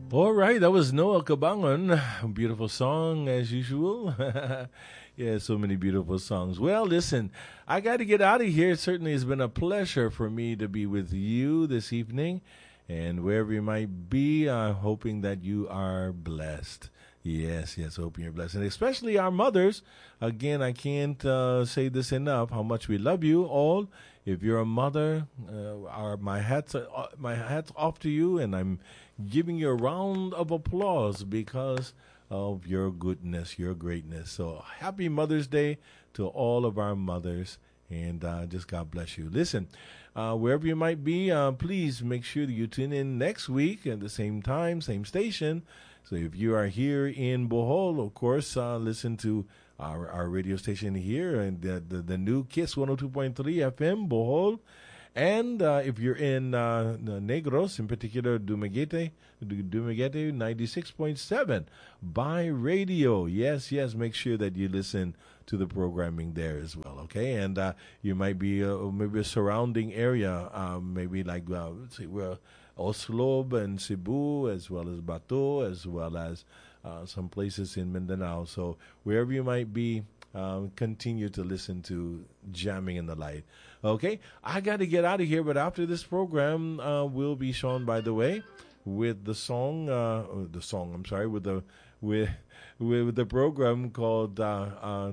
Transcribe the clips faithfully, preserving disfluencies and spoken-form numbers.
All right, that was Noah Cabangon. Beautiful song as usual. Yeah, so many beautiful songs. Well, listen, I got to get out of here. It certainly has been a pleasure for me to be with you this evening. And wherever you might be, I'm hoping that you are blessed. Yes, yes, hoping you're blessed. And especially our mothers. Again, I can't uh, say this enough, how much we love you all. If you're a mother, uh, our, my, hats are, uh, my hats off to you, and I'm giving you a round of applause because of your goodness, your greatness. So happy Mother's Day to all of our mothers, and uh, just God bless you. Listen, uh, wherever you might be, uh, please make sure that you tune in next week at the same time, same station. So if you are here in Bohol, of course, uh, listen to our, our radio station here, and the, the, the new KISS one oh two point three F M, Bohol. And uh, if you're in uh, Negros, in particular Dumaguete, Dumaguete ninety-six point seven by radio. Yes, yes, make sure that you listen to the programming there as well, okay? And uh, you might be uh, maybe a surrounding area, um, maybe like uh, let's see, well, Oslo and Cebu, as well as Bato, as well as uh, some places in Mindanao. So wherever you might be, um, continue to listen to Jamming in the Light. Okay, I got to get out of here, but after this program, uh, will be shown, by the way, with the song, uh, the song, I'm sorry, with the with with the program called uh, uh,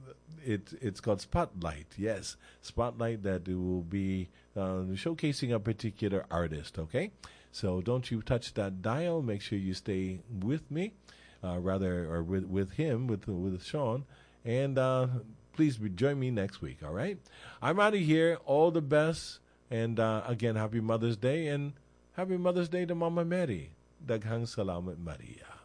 it it's called Spotlight. Yes, Spotlight, that it will be uh, showcasing a particular artist. Okay, so don't you touch that dial. Make sure you stay with me, uh, rather, or with with him, with with Sean, and. Uh, Please join me next week, all right? I'm out of here. All the best. And uh, again, happy Mother's Day. And happy Mother's Day to Mama Mary. Daghang salamat, Maria.